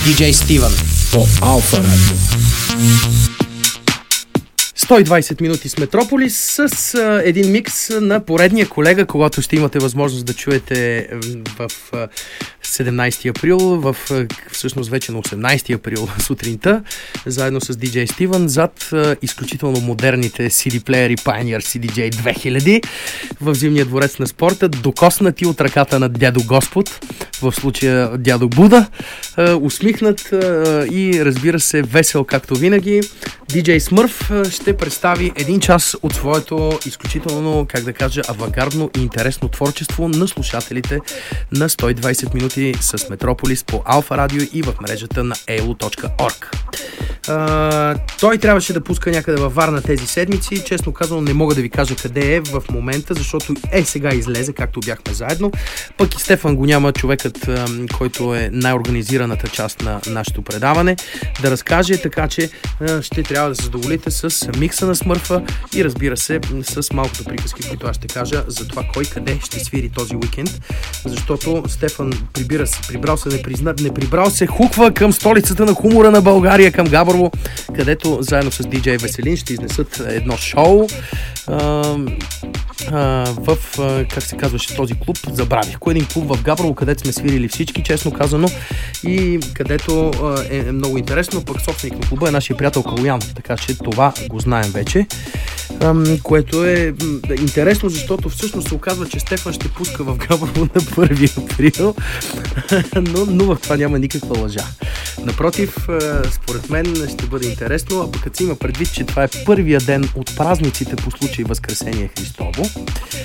DJ Стивън по Алфа Радио. 120 минути с Метрополис с един микс на поредния колега, когато ще имате възможност да чуете в 17 април, всъщност вече на 18 април сутринта, заедно с DJ Стивън, зад изключително модерните CD-плеери Pioneer CDJ 2000 в Зимния дворец на спорта, докоснати от ръката на дядо Господ, в случая дядо Буда, усмихнат и разбира се весел както винаги. DJ Смърф ще представи един час от своето изключително, как да кажа, авангардно и интересно творчество на слушателите на 120 минути с Метрополис по Алфа Радио и в мрежата на elo.org. Той трябваше да пуска някъде във Варна тези седмици. Честно казано не мога да ви кажа къде е в момента, защото сега излезе, както бяхме заедно. Пък и Стефан го няма, човекът, който е най-организираната част на нашето предаване, да разкаже, така че ще трябва да се задоволите с микса на Смърфа и разбира се с малкото приказки, които аз ще кажа за това кой къде ще свири този уикенд, защото Стефан не прибрал се, хуква към столицата на хумора на България, към Габрово, където заедно с диджей Веселин ще изнесат едно шоу в, как се казваше този клуб, забравих. Кой един клуб в Габрово, където сме свирили всички, честно казано, и където е много интересно, пък собственик на клуба е нашия приятел Калуян, така че това го знаем вече, което е интересно, защото всъщност се оказва, че Стефан ще пуска в Габрово на 1 април, но в това няма никаква лъжа. Напротив, според мен ще бъде интересно, а пък като си има предвид, че това е първия ден от празниците по случай Възкресение Христово,